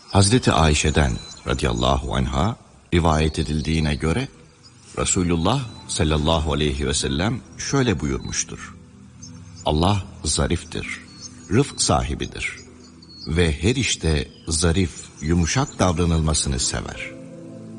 Hazreti Ayşe'den radıyallahu anha rivayet edildiğine göre Resulullah sallallahu aleyhi ve sellem şöyle buyurmuştur: Allah zariftir, rıfk sahibidir ve her işte zarif, yumuşak davranılmasını sever.